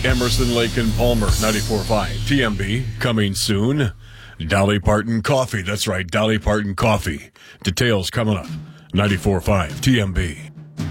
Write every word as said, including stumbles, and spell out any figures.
Emerson, Lake, and Palmer, ninety-four point five. T M B, coming soon. Dolly Parton Coffee. That's right, Dolly Parton Coffee. Details coming up. ninety-four point five T M B.